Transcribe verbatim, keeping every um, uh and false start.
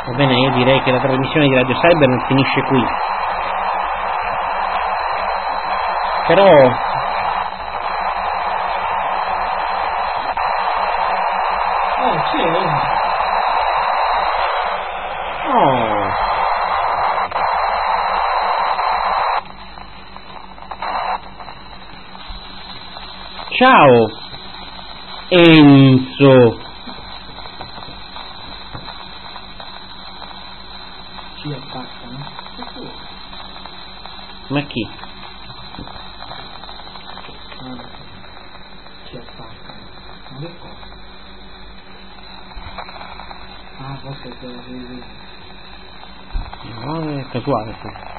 Va bene, io direi che la trasmissione di Radio Cyber non finisce qui. Però oh sì, oh. Ciao Enzo. ci attaccano. Ma chi? Ci attaccano. Ma che cosa? Ah, forse è quello che... No, è casuale. Sì.